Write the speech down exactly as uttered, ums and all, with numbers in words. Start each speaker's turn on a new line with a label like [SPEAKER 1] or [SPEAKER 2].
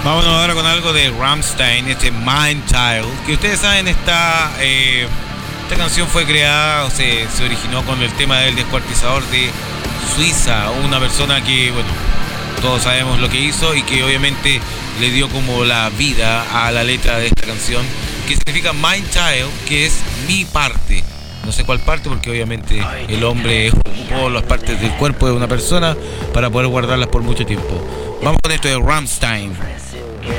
[SPEAKER 1] Vámonos ahora con algo de Rammstein, este Mind Child, que ustedes saben, esta, eh, esta canción fue creada, o se, se originó con el tema del descuartizador de Suiza, una persona que, bueno, todos sabemos lo que hizo y que obviamente le dio como la vida a la letra de esta canción, que significa Mind Child, que es mi parte. No sé cuál parte, porque obviamente el hombre ocupó las partes del cuerpo de una persona para poder guardarlas por mucho tiempo. Vamos con esto de Rammstein.